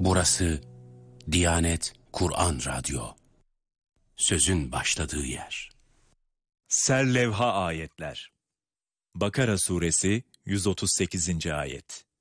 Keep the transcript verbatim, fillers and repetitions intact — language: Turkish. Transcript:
Burası Diyanet Kur'an Radyo. Sözün başladığı yer. Serlevha ayetler. Bakara suresi yüz otuz sekizinci ayet.